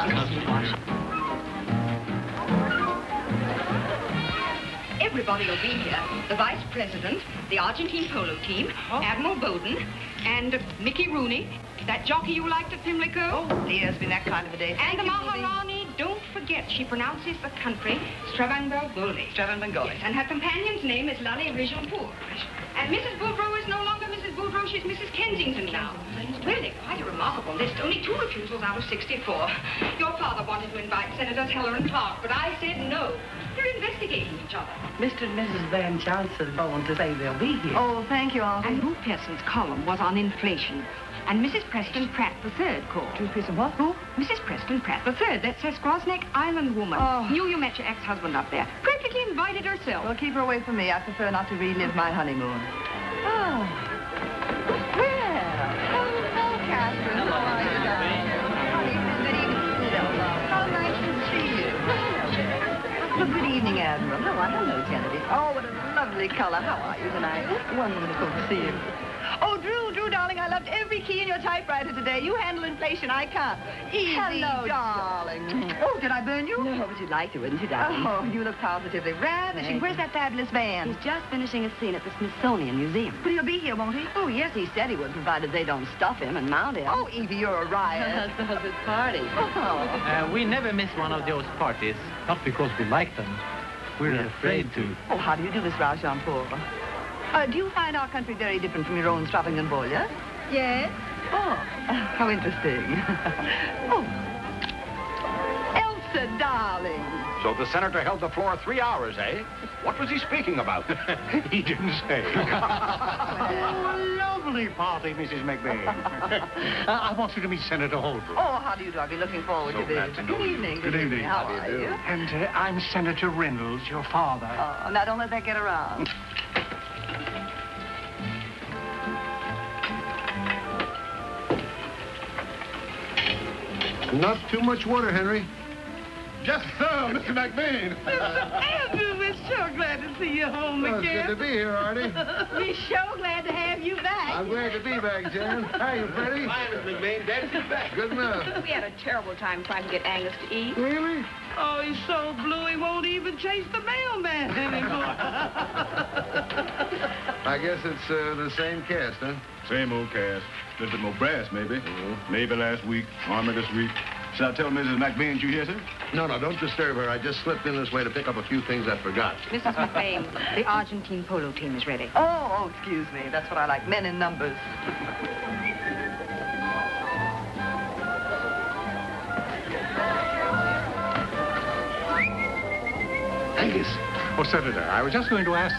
Everybody will be here. The Vice President, the Argentine polo team, Admiral Bowden, and Mickey Rooney, that jockey you liked at Pimlico. Oh, dear, it's been that kind of a day. And the Maharani, don't forget, she pronounces the country Stravanbangoli. Stravanbangoli. Yes, and her companion's name is Lally Rigenpour. And Mrs. Boudreau is no longer Mrs. Boudreau, she's Mrs. Kensington now. Really, quite a remarkable list. Only 2 refusals out of 64. Your father wanted to invite Senators Heller and Clark, but I said no. They're investigating each other. Mr. and Mrs. Van Johnson phoned to say they'll be here. Oh, thank you, Auntie. And Lou Pearson's column was on inflation. And Mrs. Preston Pratt III called. Lou Pearson what? Who? Mrs. Preston Pratt III. That's her Squasneck Island woman. Oh. Knew you met your ex-husband up there. Practically invited herself. Well, keep her away from me. I prefer not to relive my honeymoon. Oh. Well, hello, Catherine. Hello, How are you, darling? Good evening. How nice to see you. Well, good evening, Admiral. Hello, Kennedy. Oh, what a lovely color. How are you tonight? Wonderful to see you. Oh, Drew, darling, I loved every key in your typewriter today. You handle inflation, I can't. Easy, Hello, darling. Oh, did I burn you? No, but you'd like to, wouldn't you, darling? Oh, you look positively ravishing. Where's that fabulous van? He's just finishing a scene at the Smithsonian Museum. But he'll be here, won't he? Oh, yes, he said he would, provided they don't stuff him and mount him. Oh, Evie, you're a riot. That's his party. Oh. We never miss one of those parties, not because we like them. We're afraid to. Oh, how do you do, Miss Rajanpour? Do you find our country very different from your own Stravangambolia? Yes? Oh, how interesting. Oh. Elsa, darling. So the senator held the floor 3 hours, eh? What was he speaking about? He didn't say. Oh, lovely party, Mrs. McBain. I want you to meet Senator Holbrook. Oh, how do you do? I'll be looking forward So to this. glad to know Good you. evening. Good evening. How are you? And I'm Senator Reynolds, your father. Oh, now don't let that get around. Not too much water, Henry. Just so, Mr. McBain. Andrew, we're so glad to see you home Well, it's good to be here, Artie. We're so glad to have you back. I'm glad to be back, Jan. Hi, you Freddie. Hi, Mr. McBain. Daddy's back. Good enough. We had a terrible time trying to get Angus to eat. Really? Oh, he's so blue he won't even chase the mailman anymore. I guess it's the same cast, huh? Same old cast. Little bit more brass, maybe. Navy last week, Army this week. Shall I tell Mrs. McBain you here, sir? No, don't disturb her. I just slipped in this way to pick up a few things I forgot. Mrs. McBain, the Argentine polo team is ready. Oh, excuse me. That's what I like. Men in numbers. Angus. Oh, Senator, I was just going to ask...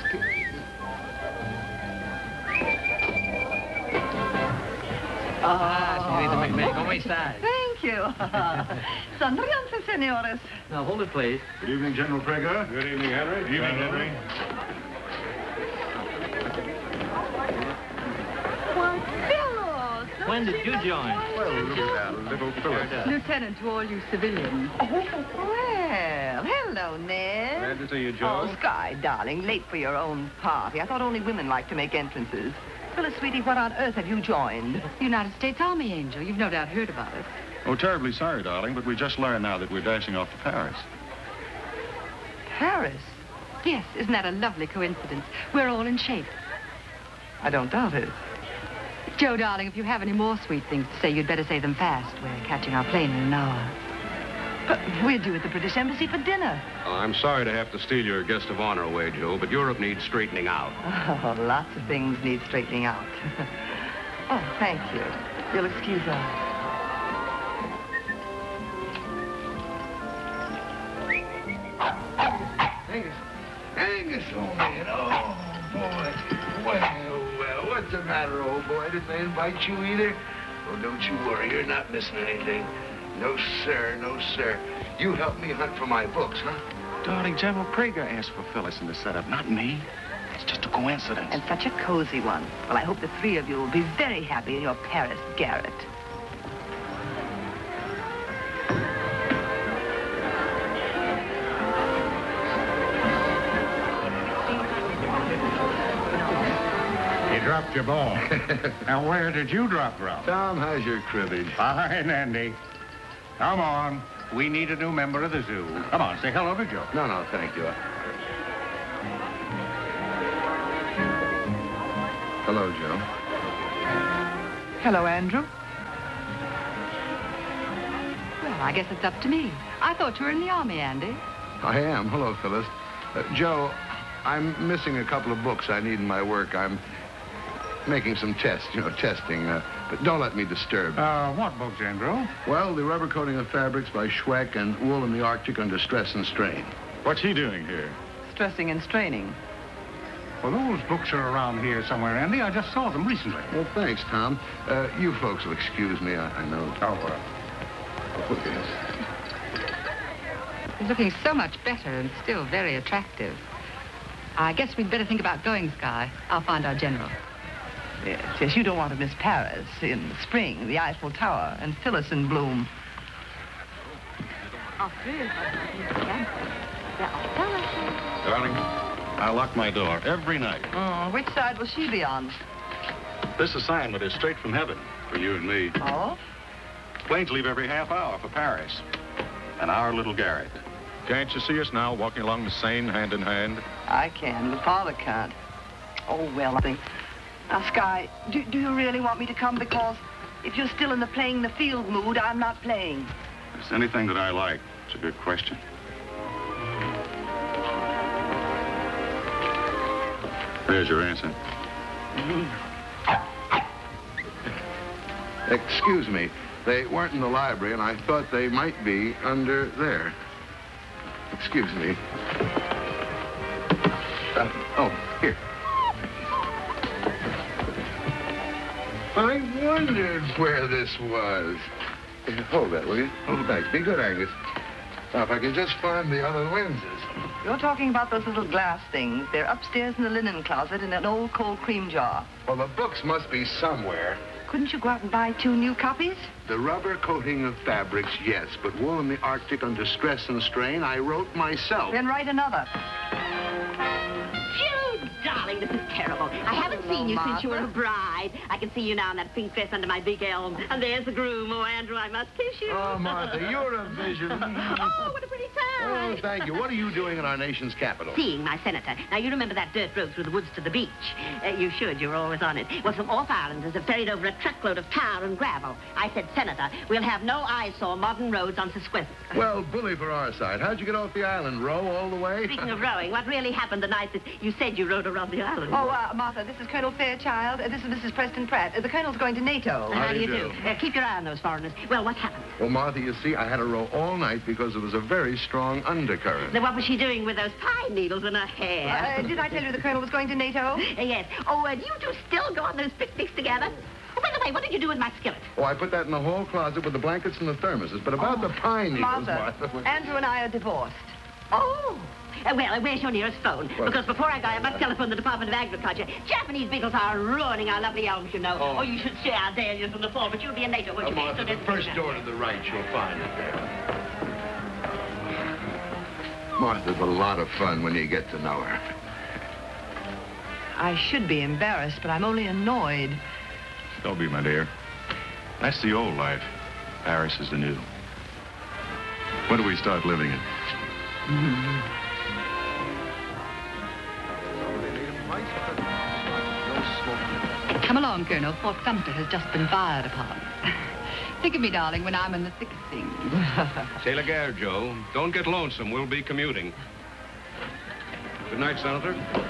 Senorita McBain, ¿cómo estás? Thank you. Sonríanse, señores. Now, hold it, please. Good evening, General Prager. Good evening, Henry. Good evening, Henry. Why, fellows. When did you join? Well, look at that little Phyllis. Lieutenant, to all you civilians. Well, hello, Ned. Glad to see you, Joe. Oh, Sky, darling, late for your own party. I thought only women like to make entrances. Phyllis, sweetie, what on earth have you joined? United States Army, Angel. You've no doubt heard about it. Oh, terribly sorry, darling, but we just learned now that we're dashing off to Paris. Paris? Yes, isn't that a lovely coincidence? We're all in shape. I don't doubt it. Joe, darling, if you have any more sweet things to say, you'd better say them fast. We're catching our plane in an hour. But we're due at the British Embassy for dinner. Oh, I'm sorry to have to steal your guest of honor away, Joe, but Europe needs straightening out. Oh, lots of things need straightening out. Oh, thank you. You'll excuse us. Angus, old man. Oh, boy. Well, what's the matter, old boy? Didn't they invite you either? Oh, don't you worry. You're not missing anything. No, sir. No, sir. You help me hunt for my books, huh? Darling, General Prager asked for Phyllis in the setup, not me. It's just a coincidence. And such a cozy one. Well, I hope the three of you will be very happy in your Paris garret. You dropped your ball. Now, where did you drop from? Tom, how's your cribbage? Fine, Andy. Come on. we need a new member of the zoo. Come on, say hello to Joe. No, thank you. Hello, Joe. Hello, Andrew. Well, I guess it's up to me. I thought you were in the Army, Andy. I am. Hello, Phyllis. Joe, I'm missing a couple of books I need in my work. I'm making some tests, testing. But don't let me disturb. What books, Andrew? Well, the rubber coating of fabrics by Schweck and Wool in the Arctic under stress and strain. What's he doing here? Stressing and straining. Well, those books are around here somewhere, Andy. I just saw them recently. Well, thanks, Tom. You folks will excuse me, I know. Oh, well. Yes. He's looking so much better and still very attractive. I guess we'd better think about going, Sky. I'll find our general. Yes, you don't want to miss Paris in the spring, the Eiffel Tower, and Phyllis in bloom. Darling, I lock my door every night. Oh, which side will she be on? This assignment is straight from heaven for you and me. Oh? Planes leave every half hour for Paris. And our little Garrett. Can't you see us now walking along the Seine hand in hand? I can, but Father can't. Oh, well, I think... Now, Sky, do you really want me to come? Because if you're still in the playing the field mood, I'm not playing. If it's anything that I like, it's a good question. There's your answer. Excuse me. They weren't in the library, and I thought they might be under there. Excuse me. Here. I wondered where this was. Hold that, will you? Hold it back. Be good, Angus. Now, if I can just find the other lenses. You're talking about those little glass things. They're upstairs in the linen closet in an old cold cream jar. Well, the books must be somewhere. Couldn't you go out and buy 2 new copies? The rubber coating of fabrics, yes, but Wool in the Arctic under stress and strain, I wrote myself. Then write another. Jude, darling, this is terrible. I haven't seen you since you were a bride. I can see you now in that pink dress under my big elm. And there's the groom. Oh, Andrew, I must kiss you. Oh, Martha, you're a vision. Oh, what a pretty Oh, time. thank you. What are you doing in our nation's capital? Seeing my senator. Now, you remember that dirt road through the woods to the beach? You should. You were always on it. Well, some off islanders have ferried over a truckload of tar and gravel. I said, Senator, we'll have no eyesore modern roads on Sesquipus. Well, bully for our side. How'd you get off the island? Row all the way? Speaking of rowing, what really happened the night that you said you rode around the island? Oh, Martha, this is Colonel Fairchild. This is Mrs. Preston Pratt. The Colonel's going to NATO. How do you do? Keep your eye on those foreigners. Well, what happened? Well, Martha, you see, I had to row all night because there was a very strong undercurrent. Then what was she doing with those pine needles in her hair? Did I tell you the Colonel was going to NATO? Yes. Oh, do you two still go on those picnics together? Oh, by the way, what did you do with my skillet? Oh, I put that in the hall closet with the blankets and the thermoses. But about the pine needles, Martha, Andrew and I are divorced. Oh. Well, where's your nearest phone? Well, because before I go, I must telephone the Department of Agriculture. Japanese beetles are ruining our lovely elms, you know. Oh, you should see our dahlias in the fall, but you'll be in NATO, won't you? Martha, the first door to the right, you'll find it there. Martha's a lot of fun when you get to know her. I should be embarrassed, but I'm only annoyed. Don't be, my dear. That's the old life. Paris is the new. When do we start living it? Come along, Colonel. Fort Sumter has just been fired upon. Think of me, darling, when I'm in the thick of things. C'est la guerre, Joe. Don't get lonesome. We'll be commuting. Good night, Senator.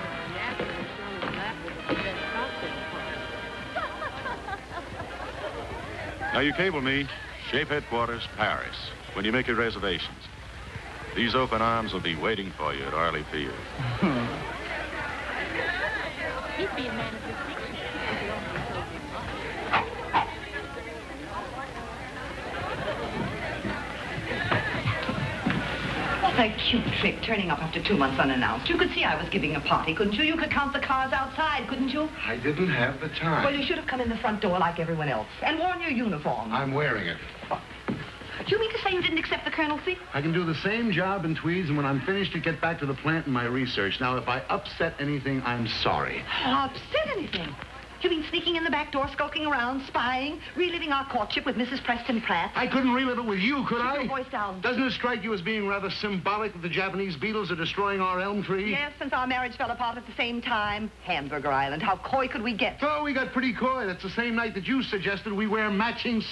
Now, you cable me, Shape Headquarters, Paris, when you make your reservations. These open arms will be waiting for you at Arley Field. What a cute trick, turning up after 2 months unannounced. You could see I was giving a party, couldn't you? You could count the cars outside, couldn't you? I didn't have the time. Well, you should have come in the front door like everyone else and worn your uniform. I'm wearing it. Do you mean to say you didn't accept the colonelcy? I can do the same job in tweeds, and when I'm finished, to get back to the plant and my research. Now, if I upset anything, I'm sorry. Upset anything? You mean sneaking in the back door, skulking around, spying, reliving our courtship with Mrs. Preston Pratt? I couldn't relive it with you, could Keep I? your voice down. Doesn't it strike you as being rather symbolic that the Japanese beetles are destroying our elm tree? Yes, since our marriage fell apart at the same time. Hamburger Island. How coy could we get? Oh, we got pretty coy. That's the same night that you suggested we wear matching